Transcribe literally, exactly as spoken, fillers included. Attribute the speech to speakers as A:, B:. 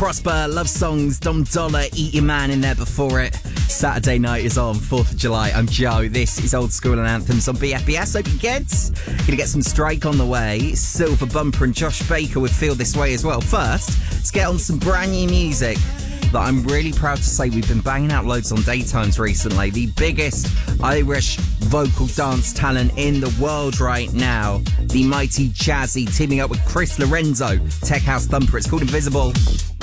A: Prosper, Love Songs, Dom Dollar, Eat Your Man in there before it. Saturday night is on, fourth of July. I'm Joe. This is Old School and Anthems on B F B S. Hope you kids. Gonna get some Strike on the way. Silver Bumper and Josh Baker with Feel This Way as well. First, let's get on some brand new music that I'm really proud to say we've been banging out loads on daytimes recently. The biggest Irish vocal dance talent in the world right now. The mighty Jazzy teaming up with Chris Lorenzo. Tech House Thumper. It's called Invisible.